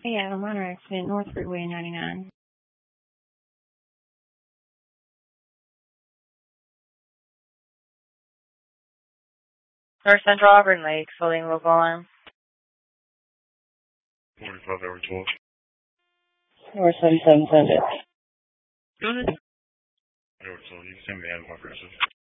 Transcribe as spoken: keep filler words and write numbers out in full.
Yeah, a minor accident, North Freeway ninety-nine. North Central Auburn Lake, holding local alarm. forty-five hour twelve. North seven seven seven. Go ahead. I know what it's all. You can send me out of aggressive.